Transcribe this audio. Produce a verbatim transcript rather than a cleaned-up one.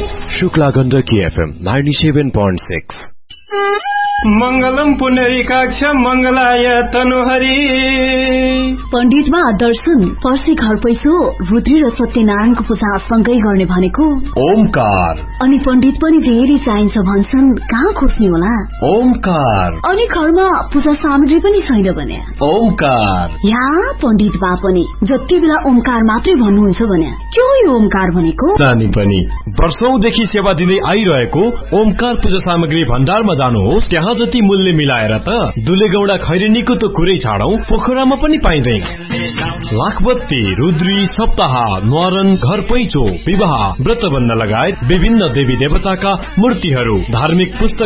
Shukla Gandaki FM ninety seven point six. मंगलम पुनरीकाक्ष मंगलाय तनुहरि। पण्डितमा दर्शन पर्सी घर पैसो रुद्री र सत्यनारायणको पूजा सँगै गर्ने भनेको ओमकार। अनि पण्डित पनि धेरै चाहिन्छ भन्छन्, कहाँ खोज्ने होला? ओमकार। अनि घरमा पूजा सामग्री पनि छैन भने ओमकार। या पण्डित बा पनि जति बेला ओमकार मात्रै भन्नुहुन्छ भने के हो यो ओमकार भनेको? नानी पनि वर्षौंदेखि सेवा दिँदै आइरहेको ओमकार पूजा सामग्री भण्डारमा जानुहोस्, त्यहाँ जति मूल्य मिलाएर त दुलेगौडा खैरेनीको त कुरै छाडौं, पोखरामा पनि पाइँदैन। लाखबत्ती, रुद्री, सप्ताह, न्वारन, घर पैचो, विवाह, व्रतबन्ध लगायत विभिन्न देवी देवताका मूर्तिहरू, धार्मिक पुस्तक